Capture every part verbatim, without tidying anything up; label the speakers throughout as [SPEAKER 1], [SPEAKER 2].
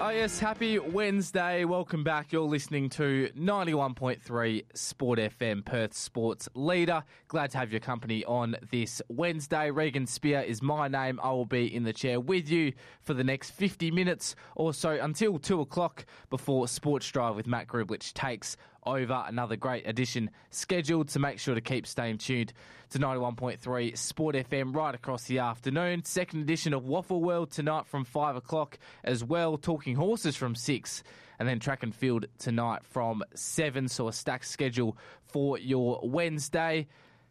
[SPEAKER 1] Oh yes, happy Wednesday. Welcome back. You're listening to ninety-one point three Sport F M, Perth Sports Leader. Glad to have your company on this Wednesday. Regan Spear is my name. I will be in the chair with you for the next fifty minutes or so until two o'clock before Sports Drive with Matt Grublich takes over. Another great edition scheduled, so make sure to keep staying tuned to ninety-one point three Sport F M right across the afternoon. Second edition of Waffle World tonight from five o'clock as well. Talking horses from six, and then track and field tonight from seven. So a stacked schedule for your Wednesday.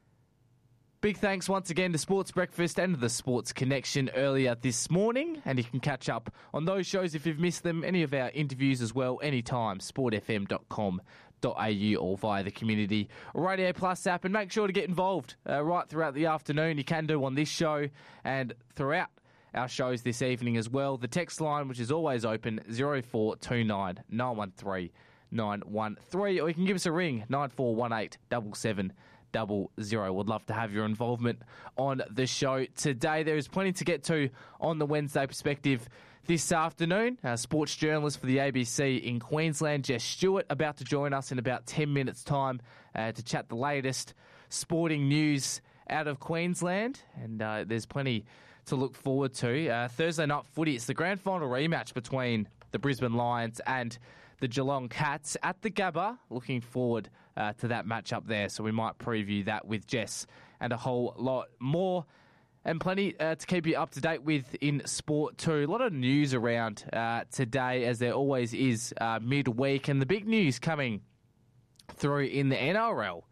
[SPEAKER 1] Big thanks once again to Sports Breakfast and to the Sports Connection earlier this morning. And you can catch up on those shows if you've missed them, any of our interviews as well, anytime, sport f m dot com dot a u or via the Community Radio Plus app. And make sure to get involved uh, right throughout the afternoon. You can do on this show and throughout our shows this evening as well. The text line, which is always open, zero four two nine nine one three nine one three, or you can give us a ring, nine four one eight seven seven double zero. Would love to have your involvement on the show today. There is plenty to get to on the Wednesday perspective this afternoon. Uh, sports journalist for the A B C in Queensland, Jess Stewart, about to join us in about ten minutes' time uh, to chat the latest sporting news out of Queensland, and uh, there's plenty to look forward to. Uh, Thursday night footy, it's the grand final rematch between the Brisbane Lions and the Geelong Cats at the Gabba. Looking forward uh, to that matchup there, so we might preview that with Jess and a whole lot more. And plenty uh, to keep you up to date with in sport too. A lot of news around uh, today, as there always is uh, midweek, and the big news coming through in the N R L.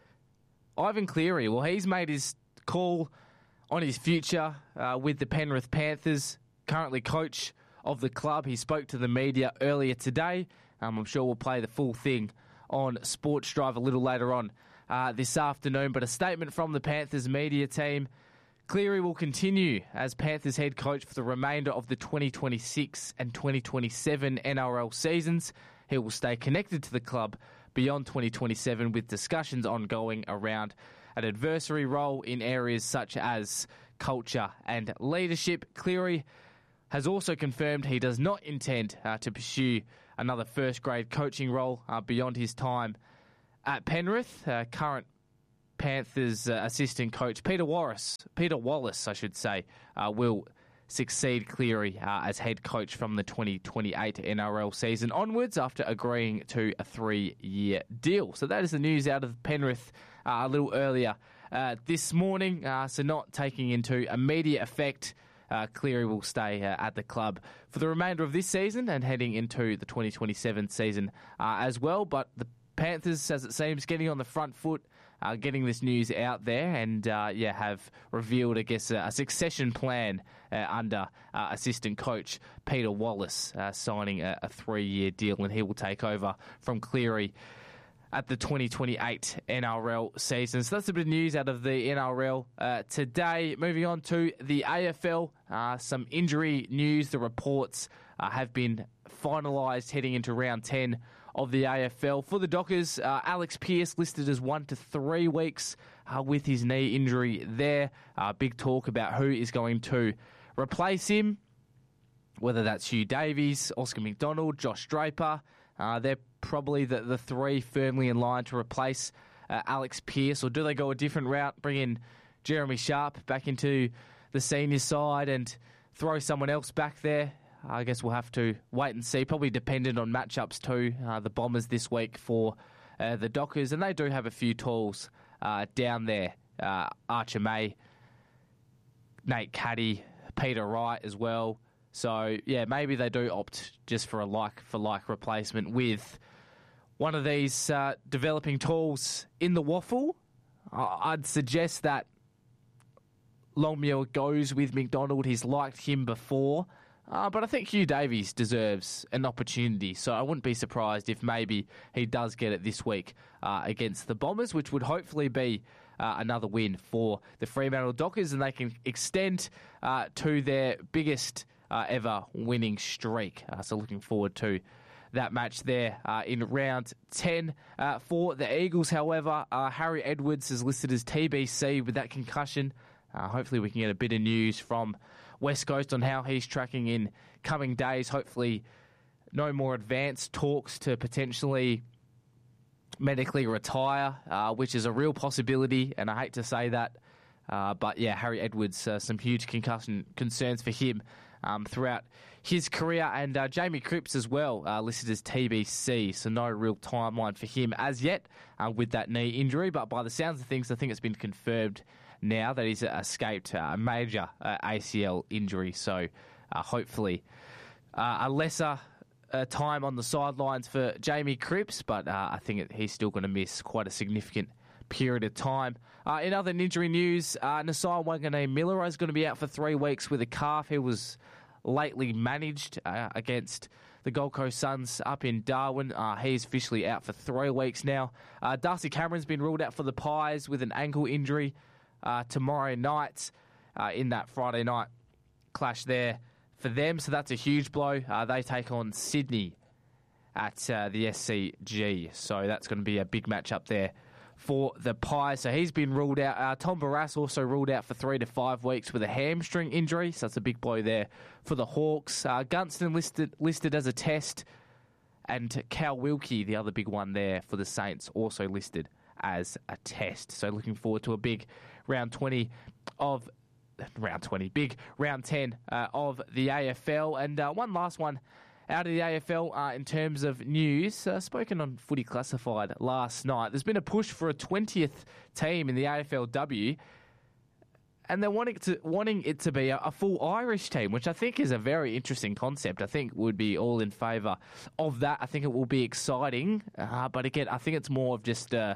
[SPEAKER 1] Ivan Cleary, well, he's made his call on his future uh, with the Penrith Panthers, currently coach of the club. He spoke to the media earlier today. Um, I'm sure we'll play the full thing on Sports Drive a little later on uh, this afternoon. But a statement from the Panthers media team: Cleary will continue as Panthers head coach for the remainder of the twenty twenty-six and twenty twenty-seven N R L seasons. He will stay connected to the club beyond twenty twenty-seven, with discussions ongoing around an adversary role in areas such as culture and leadership. Cleary has also confirmed he does not intend uh, to pursue another first-grade coaching role uh, beyond his time at Penrith. Uh, current Panthers uh, assistant coach Peter Wallace, Peter Wallace, I should say, uh, will succeed Cleary uh, as head coach from the twenty twenty-eight N R L season onwards, after agreeing to a three-year deal. So that is the news out of Penrith uh, a little earlier uh, this morning. Uh, so not taking into immediate effect. Uh, Cleary will stay uh, at the club for the remainder of this season and heading into the twenty twenty-seven season uh, as well. But the Panthers, as it seems, getting on the front foot, uh, getting this news out there, and uh, yeah, have revealed, I guess, a, a succession plan uh, under uh, assistant coach Peter Wallace, uh, signing a, a three-year deal, and he will take over from Cleary at the twenty twenty-eight N R L season. So that's a bit of news out of the N R L uh, today. Moving on to the A F L, uh, some injury news. The reports uh, have been finalised heading into round ten of the A F L. For the Dockers, uh, Alex Pearce listed as one to three weeks uh, with his knee injury there. Uh, big talk about who is going to replace him, whether that's Hugh Davies, Oscar McDonald, Josh Draper. Uh, they're probably the, the three firmly in line to replace uh, Alex Pearce, or do they go a different route, bring in Jeremy Sharp back into the senior side and throw someone else back there? I guess we'll have to wait and see, probably dependent on matchups too. Uh, the Bombers this week for uh, the Dockers, and they do have a few tools uh, down there. Uh, Archer May, Nate Caddy, Peter Wright as well. So, yeah, maybe they do opt just for a like-for-like replacement with one of these uh, developing tools in the waffle. I'd suggest that Longmuir goes with McDonald. He's liked him before. Uh, but I think Hugh Davies deserves an opportunity, so I wouldn't be surprised if maybe he does get it this week uh, against the Bombers, which would hopefully be uh, another win for the Fremantle Dockers, and they can extend uh, to their biggest uh, ever winning streak. Uh, so looking forward to that match there uh, in round ten. Uh, for the Eagles, however, uh, Harry Edwards is listed as T B C with that concussion. Uh, hopefully we can get a bit of news from West Coast on how he's tracking in coming days. Hopefully no more advanced talks to potentially medically retire, uh, which is a real possibility, and I hate to say that. Uh, but yeah, Harry Edwards, uh, some huge concussion concerns for him um, throughout his career. And uh, Jamie Cripps as well, uh, listed as T B C, so no real timeline for him as yet uh, with that knee injury. But by the sounds of things, I think it's been confirmed now that he's escaped a major uh, A C L injury. So uh, hopefully uh, a lesser uh, time on the sidelines for Jamie Cripps, but uh, I think it, he's still going to miss quite a significant period of time. Uh, in other injury news, uh, Nasai Wanganeen-Miller is going to be out for three weeks with a calf. He was lately managed uh, against the Gold Coast Suns up in Darwin. Uh, he's officially out for three weeks now. Uh, Darcy Cameron's been ruled out for the Pies with an ankle injury uh, tomorrow night uh, in that Friday night clash there for them. So that's a huge blow. Uh, they take on Sydney at uh, the S C G. So that's going to be a big match up there for the Pies. So he's been ruled out. Uh, Tom Barrass also ruled out for three to five weeks with a hamstring injury. So that's a big blow there for the Hawks. Uh, Gunston listed listed as a test. And Cal Wilkie, the other big one there for the Saints, also listed as a test. So looking forward to a big round twenty of... Round twenty, big round ten uh, of the A F L. And uh, one last one out of the A F L uh, in terms of news, uh, spoken on Footy Classified last night. There's been a push for a twentieth team in the A F L W, and they're wanting, to, wanting it to be a, a full Irish team, which I think is a very interesting concept. I think would be all in favour of that. I think it will be exciting, uh, but again, I think it's more of just uh,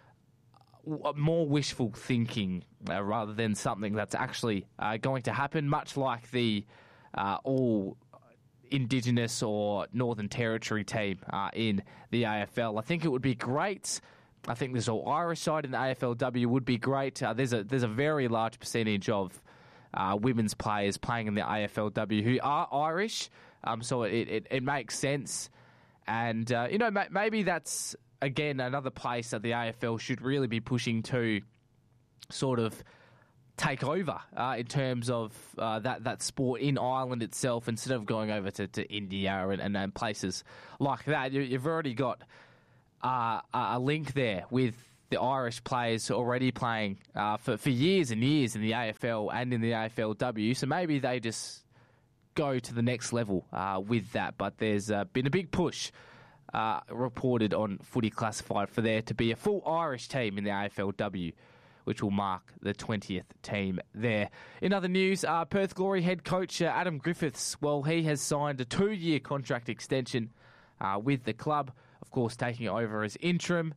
[SPEAKER 1] more wishful thinking uh, rather than something that's actually uh, going to happen, much like the uh, all Indigenous or Northern Territory team uh, in the A F L. I think it would be great. I think this all Irish side in the A F L W would be great. Uh, there's a there's a very large percentage of uh, women's players playing in the A F L W who are Irish, um, so it, it, it makes sense. And, uh, you know, ma- maybe that's, again, another place that the A F L should really be pushing to sort of take over uh, in terms of uh, that, that sport in Ireland itself, instead of going over to, to India and, and, and places like that. You, you've already got uh, a link there with the Irish players already playing uh, for, for years and years in the A F L and in the A F L W, so maybe they just go to the next level uh, with that. But there's uh, been a big push uh, reported on Footy Classified for there to be a full Irish team in the A F L W, which will mark the twentieth team there. In other news, uh, Perth Glory head coach uh, Adam Griffiths, well, he has signed a two-year contract extension uh, with the club, of course, taking over as interim.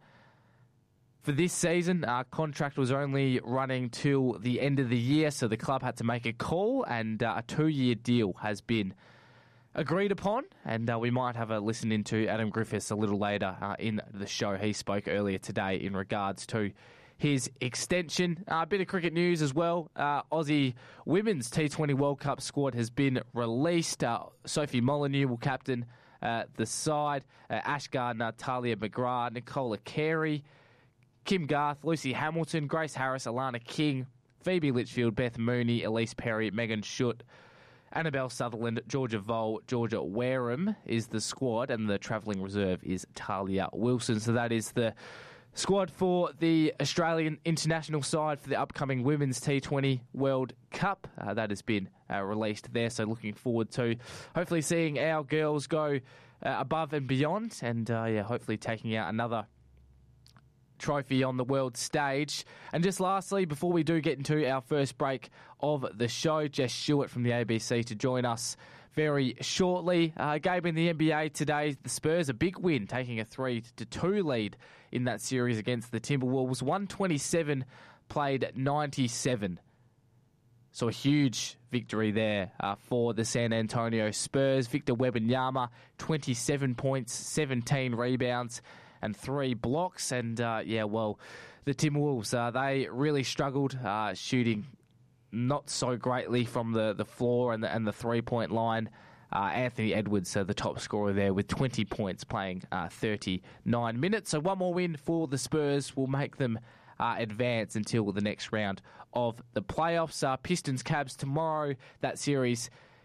[SPEAKER 1] For this season, our contract was only running till the end of the year, so the club had to make a call, and uh, a two-year deal has been agreed upon, and uh, we might have a listen into Adam Griffiths a little later uh, in the show. He spoke earlier today in regards to his extension. A uh, bit of cricket news as well. Uh, Aussie Women's T twenty World Cup squad has been released. Uh, Sophie Molyneux will captain uh, the side. Uh, Ash Gardner, Talia McGrath, Nicola Carey, Kim Garth, Lucy Hamilton, Grace Harris, Alana King, Phoebe Litchfield, Beth Mooney, Elise Perry, Megan Schutt, Annabelle Sutherland, Georgia Vole, Georgia Wareham is the squad, and the travelling reserve is Talia Wilson. So that is the squad for the Australian international side for the upcoming Women's T twenty World Cup. Uh, that has been uh, released there, so looking forward to hopefully seeing our girls go uh, above and beyond, and uh, yeah, hopefully taking out another trophy on the world stage. And just lastly, before we do get into our first break of the show, Jess Stewart from the A B C to join us very shortly. Uh, game in the N B A today, the Spurs a big win, taking a three to two lead in that series against the Timberwolves. one twenty-seven played ninety-seven. So a huge victory there uh, for the San Antonio Spurs. Victor Wembanyama, twenty-seven points, seventeen rebounds, and three blocks. And, uh, yeah, well, the Timberwolves, uh, they really struggled uh, shooting not so greatly from the, the floor and the, and the three-point line. Uh, Anthony Edwards, uh, the top scorer there, with twenty points, playing uh, thirty-nine minutes. So one more win for the Spurs will make them uh, advance until the next round of the playoffs. Uh, Pistons Cavs tomorrow. That series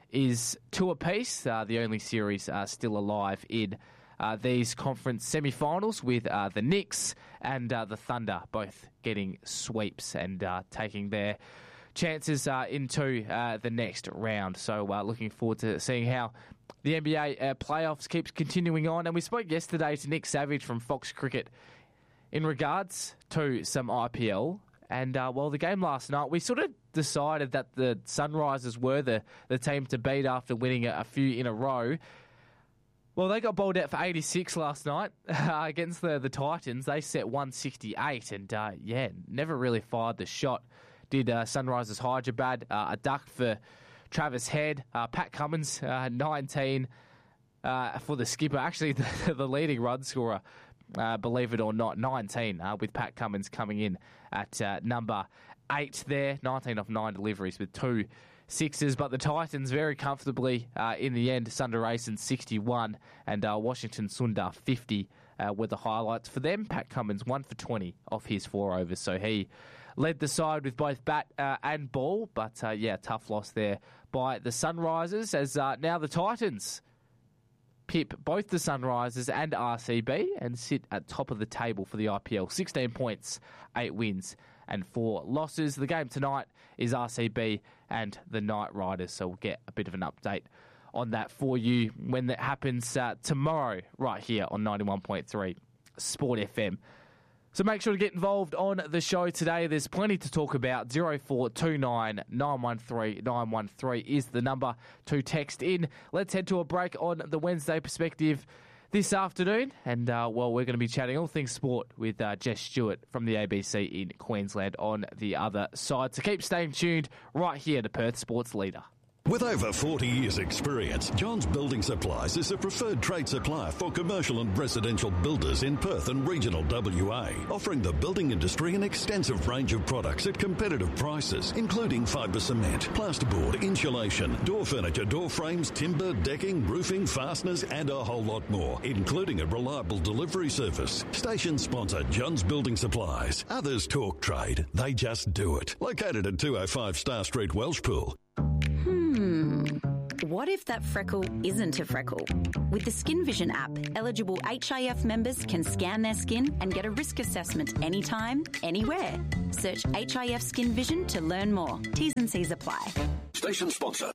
[SPEAKER 1] is two apiece. Uh, the only series uh, still alive in uh, these conference semi-finals, with uh, the Knicks and uh, the Thunder both getting sweeps and uh, taking their chances uh, into uh, the next round. So uh, looking forward to seeing how the N B A uh, playoffs keeps continuing on. And we spoke yesterday to Nick Savage from Fox Cricket in regards to some I P L. And, uh, well, the game last night, we sort of decided that the Sunrisers were the, the team to beat after winning a, a few in a row. Well, they got bowled out for eighty-six last night uh, against the, the Titans. They set one sixty-eight and, uh, yeah, never really fired the shot. Did uh, Sunrisers Hyderabad, uh, a duck for Travis Head, uh, Pat Cummins, uh, nineteen uh, for the skipper. Actually, the, the leading run scorer, uh, believe it or not, nineteen, uh, with Pat Cummins coming in at uh, number eight there. nineteen off nine deliveries with two sixes, but the Titans very comfortably uh, in the end. Sunderayson sixty-one and uh, Washington Sundar fifty uh, were the highlights for them. Pat Cummins one for twenty off his four overs, so he led the side with both bat uh, and ball. But uh, yeah, tough loss there by the Sunrisers, as uh, now the Titans pip both the Sunrisers and R C B and sit at top of the table for the I P L. sixteen points, eight wins and four losses. The game tonight is R C B and the Knight Riders, so we'll get a bit of an update on that for you when that happens uh, tomorrow right here on ninety-one point three Sport F M. So make sure to get involved on the show today. There's plenty to talk about. zero four two nine nine one three nine one three is the number to text in. Let's head to a break on the Wednesday Perspective this afternoon. And, uh, well, we're going to be chatting all things sport with uh, Jess Stewart from the A B C in Queensland on the other side. So keep staying tuned right here to Perth Sports Leader.
[SPEAKER 2] With over forty years' experience, Johns Building Supplies is a preferred trade supplier for commercial and residential builders in Perth and regional W A, offering the building industry an extensive range of products at competitive prices, including fibre cement, plasterboard, insulation, door furniture, door frames, timber, decking, roofing, fasteners, and a whole lot more, including a reliable delivery service. Station sponsor Johns Building Supplies. Others talk trade, they just do it. Located at two oh five Star Street, Welshpool.
[SPEAKER 3] Hmm. What if that freckle isn't a freckle? With the Skin Vision app, eligible H I F members can scan their skin and get a risk assessment anytime, anywhere. Search H I F Skin Vision to learn more. T's and C's apply.
[SPEAKER 2] Station sponsor.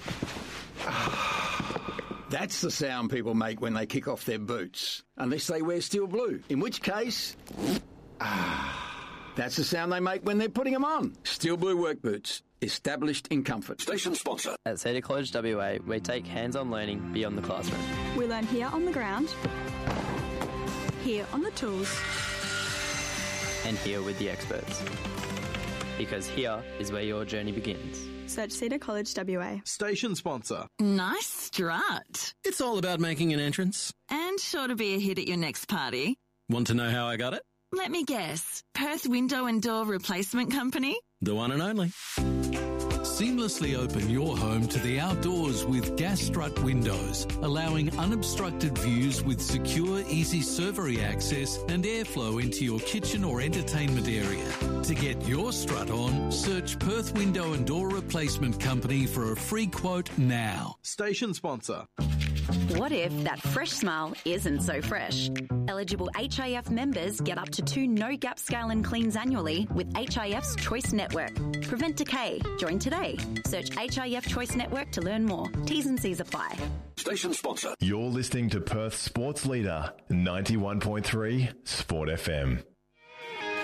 [SPEAKER 4] That's the sound people make when they kick off their boots. Unless they wear steel blue. In which case... That's the sound they make when they're putting them on. Steel blue work boots. Established in comfort.
[SPEAKER 2] Station sponsor.
[SPEAKER 5] At Cedar College W A, we take hands-on learning beyond the classroom.
[SPEAKER 6] We learn here on the ground, here on the tools,
[SPEAKER 5] and here with the experts. Because here is where your journey begins.
[SPEAKER 6] Search Cedar College W A.
[SPEAKER 7] Station sponsor.
[SPEAKER 8] Nice strut.
[SPEAKER 7] It's all about making an entrance.
[SPEAKER 8] And sure to be a hit at your next party.
[SPEAKER 7] Want to know how I got it?
[SPEAKER 8] Let me guess. Perth Window and Door Replacement Company?
[SPEAKER 7] The one and only.
[SPEAKER 9] Seamlessly open your home to the outdoors with Gas Strut windows, allowing unobstructed views with secure, easy servery access and airflow into your kitchen or entertainment area. To get your strut on, search Perth Window and Door Replacement Company for a free quote now.
[SPEAKER 7] Station sponsor.
[SPEAKER 3] What if that fresh smile isn't so fresh? Eligible H I F members get up to two no-gap scale and cleans annually with H I F's Choice Network. Prevent decay. Join today. Search H I F Choice Network to learn more. T's and C's apply.
[SPEAKER 2] Station sponsor.
[SPEAKER 10] You're listening to Perth Sports Leader, ninety-one point three Sport F M.